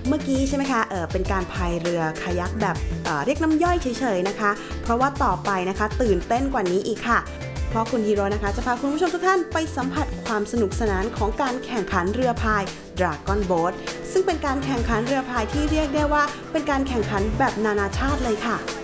เมื่อกี้ใช่ไหมคะเป็นการพายเรือคายักแบบเรียกน้ำย่อยเฉยๆนะคะเพราะว่าต่อไปนะคะตื่นเต้นกว่านี้อีกค่ะเพราะคุณฮีโร่นะคะจะพาคุณผู้ชมทุกท่านไปสัมผัสความสนุกสนานของการแข่งขันเรือพาย Dragon Boat ซึ่งเป็นการแข่งขันเรือพายที่เรียกได้ว่าเป็นการแข่งขันแบบนานาชาติเลยค่ะ